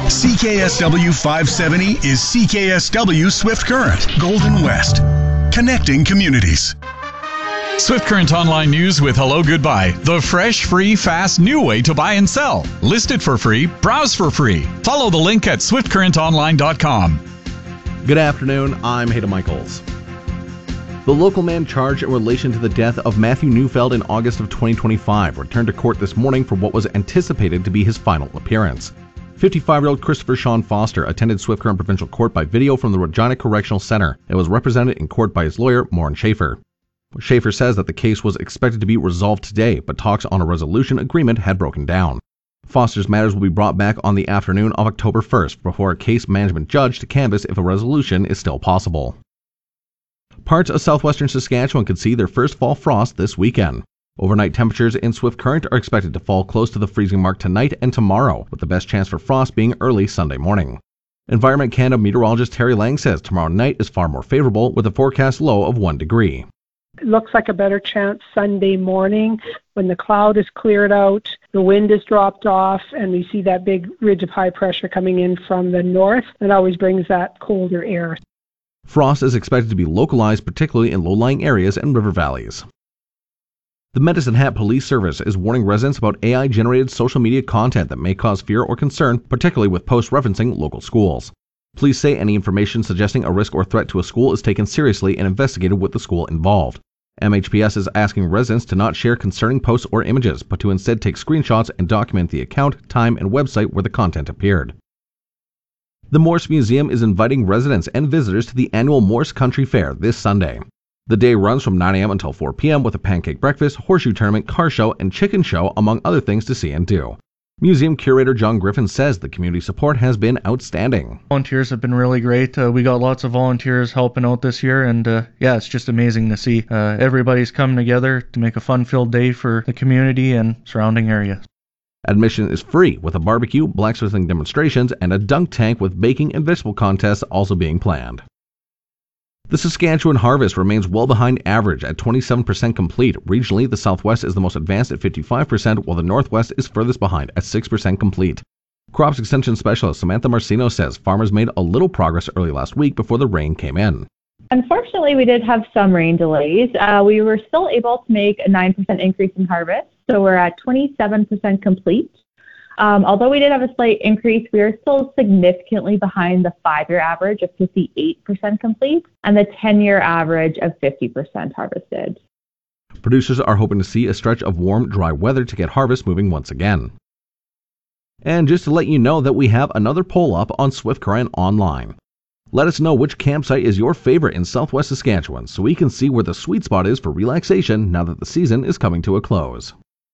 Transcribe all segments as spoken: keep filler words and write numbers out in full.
C K S W five seventy is C K S W Swift Current, Golden West. Connecting communities. Swift Current Online News with Hello Goodbye. The fresh, free, fast, new way to buy and sell. List it for free. Browse for free. Follow the link at swift current online dot com. Good afternoon. I'm Hayden Michaels. The local man charged in relation to the death of Matthew Neufeld in August of twenty twenty-five returned to court this morning for what was anticipated to be his final appearance. fifty-five-year-old Christopher Sean Foster attended Swift Current Provincial Court by video from the Regina Correctional Center and was represented in court by his lawyer, Maureen Schaefer. Schaefer says that the case was expected to be resolved today, but talks on a resolution agreement had broken down. Foster's matters will be brought back on the afternoon of October first before a case management judge to canvass if a resolution is still possible. Parts of southwestern Saskatchewan could see their first fall frost this weekend. Overnight temperatures in Swift Current are expected to fall close to the freezing mark tonight and tomorrow, with the best chance for frost being early Sunday morning. Environment Canada meteorologist Terry Lang says tomorrow night is far more favorable, with a forecast low of one degree. It looks like a better chance Sunday morning when the cloud is cleared out, the wind has dropped off, and we see that big ridge of high pressure coming in from the north. It always brings that colder air. Frost is expected to be localized, particularly in low-lying areas and river valleys. The Medicine Hat Police Service is warning residents about A I-generated social media content that may cause fear or concern, particularly with posts referencing local schools. Police say any information suggesting a risk or threat to a school is taken seriously and investigated with the school involved. M H P S is asking residents to not share concerning posts or images, but to instead take screenshots and document the account, time, and website where the content appeared. The Morse Museum is inviting residents and visitors to the annual Morse Country Fair this Sunday. The day runs from nine a.m. until four p.m. with a pancake breakfast, horseshoe tournament, car show, and chicken show, among other things to see and do. Museum curator John Griffin says the community support has been outstanding. Volunteers have been really great. Uh, we got lots of volunteers helping out this year, and uh, yeah, it's just amazing to see uh, everybody's coming together to make a fun-filled day for the community and surrounding area. Admission is free, with a barbecue, blacksmithing demonstrations, and a dunk tank with baking and vegetable contests also being planned. The Saskatchewan harvest remains well behind average at twenty-seven percent complete. Regionally, the Southwest is the most advanced at fifty-five percent, while the Northwest is furthest behind at six percent complete. Crops Extension Specialist Samantha Marcino says farmers made a little progress early last week before the rain came in. Unfortunately, we did have some rain delays. Uh, we were still able to make a nine percent increase in harvest, so we're at twenty-seven percent complete. Um, although we did have a slight increase, we are still significantly behind the five-year average of fifty-eight percent complete and the ten-year average of fifty percent harvested. Producers are hoping to see a stretch of warm, dry weather to get harvest moving once again. And just to let you know that we have another poll up on Swift Current Online. Let us know which campsite is your favorite in Southwest Saskatchewan so we can see where the sweet spot is for relaxation now that the season is coming to a close.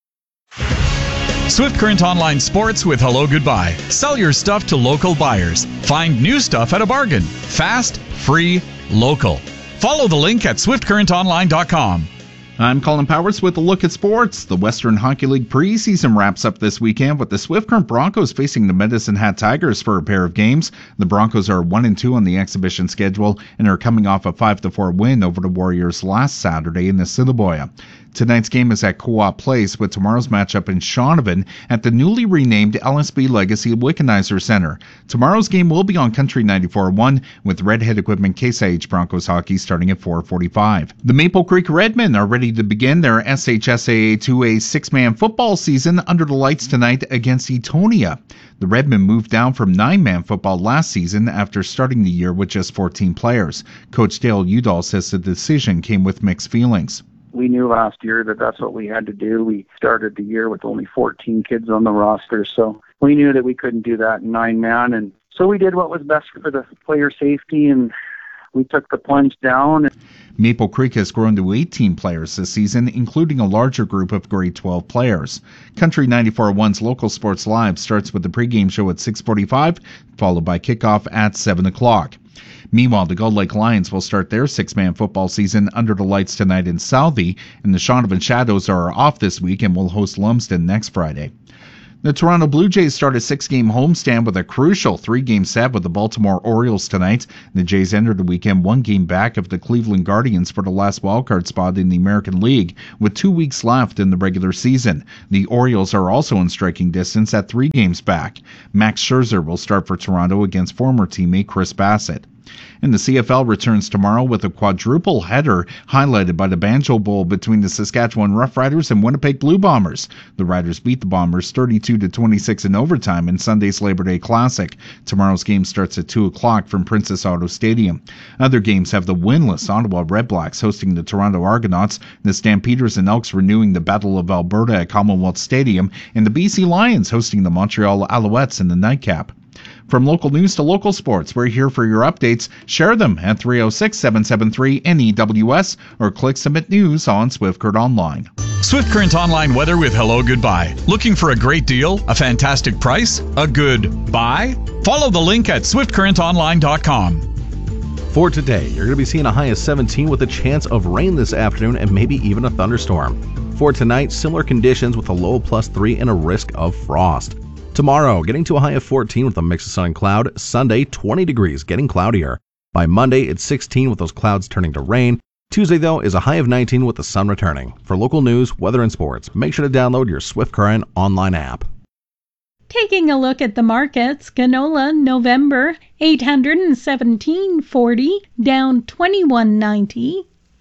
Swift Current Online Sports with Hello Goodbye. Sell your stuff to local buyers. Find new stuff at a bargain. Fast, free, local. Follow the link at swift current online dot com. I'm Colin Powers with a look at sports. The Western Hockey League preseason wraps up this weekend with the Swift Current Broncos facing the Medicine Hat Tigers for a pair of games. The Broncos are one and two on the exhibition schedule and are coming off a five to four win over the Warriors last Saturday in Assiniboia. Tonight's game is at Co-op Place, with tomorrow's matchup in Shaunavon at the newly renamed L S B Legacy Wickenheiser Center. Tomorrow's game will be on Country ninety-four point one with Redhead Equipment Case I H Broncos hockey starting at four forty-five. The Maple Creek Redmen are ready to begin their S H S A A two A six-man football season under the lights tonight against Etonia. The Redmen moved down from nine-man football last season after starting the year with just fourteen players. Coach Dale Udall says the decision came with mixed feelings. We knew last year that that's what we had to do. We started the year with only fourteen kids on the roster, so we knew that we couldn't do that in nine-man, and so we did what was best for the player safety, and we took the plunge down. Maple Creek has grown to eighteen players this season, including a larger group of grade twelve players. Country ninety-four point one's Local Sports Live starts with the pregame show at six forty-five, followed by kickoff at seven o'clock. Meanwhile, the Gull Lake Lions will start their six-man football season under the lights tonight in Southie, and the Shaunavon Shadows are off this week and will host Lumsden next Friday. The Toronto Blue Jays start a six-game homestand with a crucial three-game set with the Baltimore Orioles tonight. The Jays entered the weekend one game back of the Cleveland Guardians for the last wildcard spot in the American League, with two weeks left in the regular season. The Orioles are also in striking distance at three games back. Max Scherzer will start for Toronto against former teammate Chris Bassett. And the C F L returns tomorrow with a quadruple header highlighted by the Banjo Bowl between the Saskatchewan Roughriders and Winnipeg Blue Bombers. The Riders beat the Bombers thirty-two to twenty-six in overtime in Sunday's Labor Day Classic. Tomorrow's game starts at two o'clock from Princess Auto Stadium. Other games have the winless Ottawa Redblacks hosting the Toronto Argonauts, the Stampeders and Elks renewing the Battle of Alberta at Commonwealth Stadium, and the B C Lions hosting the Montreal Alouettes in the nightcap. From local news to local sports, we're here for your updates. Share them at three oh six, seven seven three, N E W S or click Submit News on Swift Current Online. Swift Current Online weather with Hello Goodbye. Looking for a great deal, a fantastic price, a good buy? Follow the link at swift current online dot com. For today, you're going to be seeing a high of seventeen with a chance of rain this afternoon and maybe even a thunderstorm. For tonight, similar conditions with a low of plus three and a risk of frost. Tomorrow, getting to a high of fourteen with a mix of sun and cloud. Sunday, twenty degrees, getting cloudier. By Monday, it's sixteen with those clouds turning to rain. Tuesday, though, is a high of nineteen with the sun returning. For local news, weather, and sports, make sure to download your Swift Current online app. Taking a look at the markets, canola November eight hundred seventeen forty, down twenty-one ninety.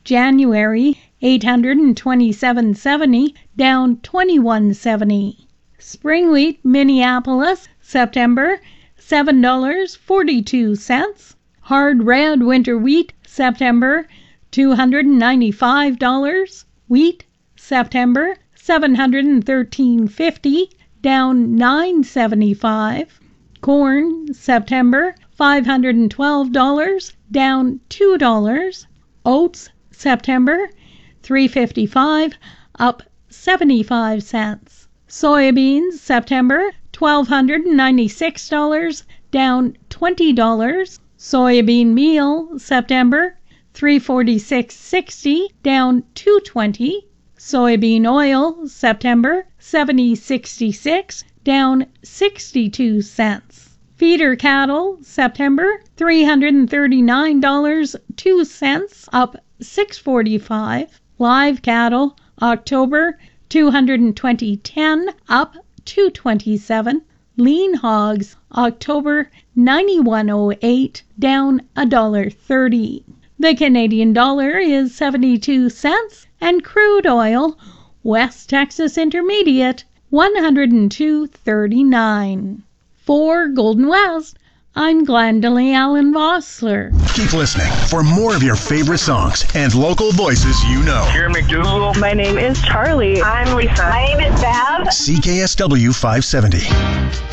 January eight hundred twenty-seven seventy, down twenty-one seventy. Spring wheat Minneapolis September seven dollars and forty-two cents. Hard red winter wheat September two hundred ninety-five dollars. Wheat September seven hundred thirteen dollars and fifty cents, down nine seventy-five. Corn September five hundred twelve dollars, down two dollars. Oats September three fifty-five, up seventy-five cents. Soybeans September twelve hundred ninety-six dollars, down twenty dollars. Soybean meal September three forty-six sixty, down two twenty. Soybean oil September seventy sixty-six, down sixty-two cents. Feeder cattle September three hundred thirty-nine dollars and two cents, up six forty-five. Live cattle October two hundred twenty ten, up two twenty-seven. Lean hogs October ninety-one oh eight, down one dollar thirty. The Canadian dollar is seventy-two cents, and crude oil West Texas Intermediate one hundred two thirty-nine. For Golden West, I'm Glendalee Allen Vossler. Keep listening for more of your favorite songs and local voices you know. Here, McDougal. My name is Charlie. I'm Lisa. My name is Bev. C K S W five seventy.